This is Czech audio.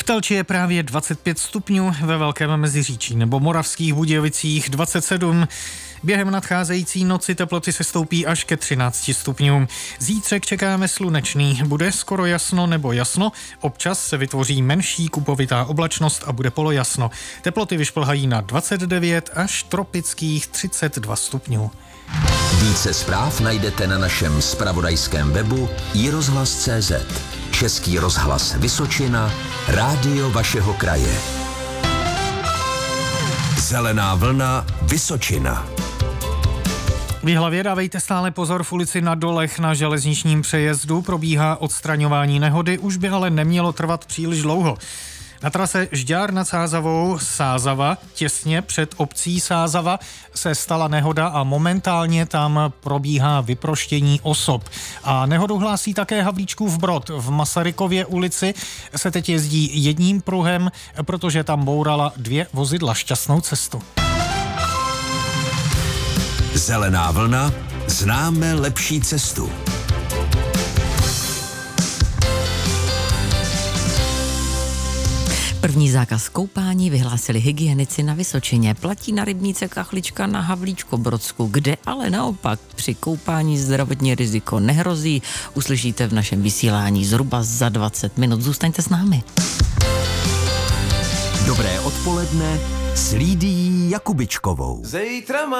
Telči je právě 25 stupňů, ve Velkém Meziříčí nebo Moravských Budějovicích 27. Během nadcházející noci teploty se stoupí až ke 13 stupňům. Zítřek čekáme slunečný, bude skoro jasno nebo jasno, občas se vytvoří menší kupovitá oblačnost a bude polojasno. Teploty vyšplhají na 29 až tropických 32 stupňů. Více zpráv najdete na našem zpravodajském webu iRozhlas.cz. Český rozhlas Vysočina, rádio vašeho kraje. Zelená vlna Vysočina. V Jihlavě dávejte stále pozor, v ulici Na Dolech na železničním přejezdu probíhá odstraňování nehody, už by ale nemělo trvat příliš dlouho. Na trase Žďár nad Sázavou Sázava, těsně před obcí Sázava, se stala nehoda a momentálně tam probíhá vyproštění osob. A nehodu hlásí také Havlíčkův Brod. V Masarykově ulici se teď jezdí jedním pruhem, protože tam bourala 2 vozidla šťastnou cestu. Zelená vlna, známe lepší cestu. První zákaz koupání vyhlásili hygienici na Vysočině. Platí na rybníce Kachlička na Havlíčkobrodsku, kde ale naopak při koupání zdravotní riziko nehrozí. Uslyšíte v našem vysílání zhruba za 20 minut. Zůstaňte s námi. Dobré odpoledne s Lídií Jakubičkovou.